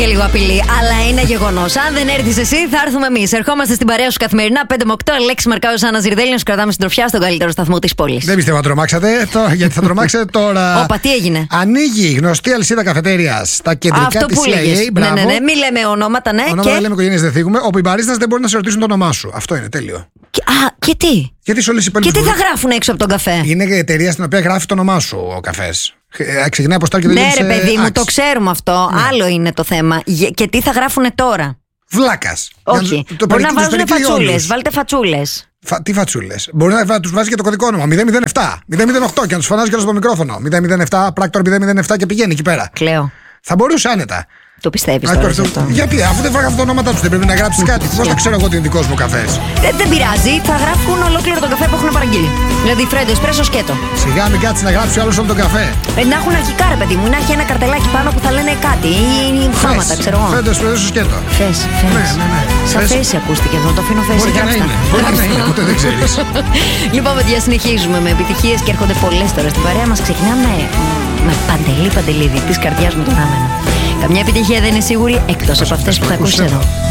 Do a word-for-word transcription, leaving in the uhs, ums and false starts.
Και λίγο απειλή, αλλά είναι γεγονός. Αν δεν έρθεις εσύ, θα έρθουμε εμείς. Ερχόμαστε στην παρέα σου καθημερινά πέντε με οκτώ. Αλέξη Μαρκάος, Άννα Ζιρδέλη, να σου κρατάμε συντροφιά στον καλύτερο σταθμό της πόλης. Δεν πιστεύω να τρομάξατε, το, γιατί θα τρομάξετε τώρα. Όπα, τι έγινε. Ανοίγει η γνωστή αλυσίδα καφετέριας στα κεντρικά της σι έι έι. Ναι, ναι, ναι, μην λέμε ονόματα, ναι. Ονόματα και... δεν λέμε, οικογένειες δεν θίγουμε. Όπου οι μπαρίστας δεν μπορούν να σε ρωτήσουν το όνομά σου. Αυτό είναι τέλειο. Και, α, και τι. Γιατί σε όλες οι Και τι θα γράφουν έξω από τον καφέ. Είναι η εταιρεία στην οποία γράφει το όνομά σου ο καφές. Ξεκινάει από στάρ και δεν Ναι, ρε παιδί μου, άξι. το ξέρουμε αυτό. Ναι. Άλλο είναι το θέμα. Και τι θα γράφουν τώρα. Βλάκας. Όχι. Το, το μπορεί να βάζουν φατσούλες. Βάλτε φατσούλες. Φα, τι φατσούλες. Μπορεί να τους βάζει και το κωδικό όνομα. μηδέν μηδέν επτά, μηδέν μηδέν οκτώ και να τους φωνάζει και στο μικρόφωνο. μηδέν μηδέν επτά, πράκτορ μηδέν μηδέν επτά και πηγαίνει εκεί πέρα. Κλαίω. Θα μπορούσε άνετα. Το πιστεύεις τώρα αυτό. Γιατί, αφού δεν φάγαμε το όνόματά τους, δεν πρέπει να γράψεις κάτι. Πώς θα ξέρω εγώ ότι είναι δικός μου καφές. Δεν, δεν πειράζει, θα γράφουν ολόκληρο τον καφέ που έχουν παραγγείλει. Δηλαδή, φρέντο, εσπρέσο, σκέτο. Σιγά μην κάτσει να γράψει άλλο όλο τον καφέ. Ε, να έχουν αρχικά, ρε παιδί μου, να έχει ένα καρτελάκι πάνω που θα λένε κάτι ή χάματα, ξέρω εγώ. Φρέντο, εσπρέσο, σκέτο. Φες, φες. Ναι, ναι, ναι. Σαν θέση ακούστηκε εδώ, το αφήνω θέση. Μπορεί και να είναι. Μπορεί και να είναι, ποτέ δεν ξέρεις. Λοιπόν, παιδιά, συνεχίζουμε με επιτυχίες και έρχονται πολλές τώρα στην παρέα μας. Ξεκινάμε με Παντελή Παντελίδη, της καρδιάς μου τον άμενο. Καμιά επιτυχία δεν είναι σίγουρη εκτός από αυτές που θα ακούσεις εδώ.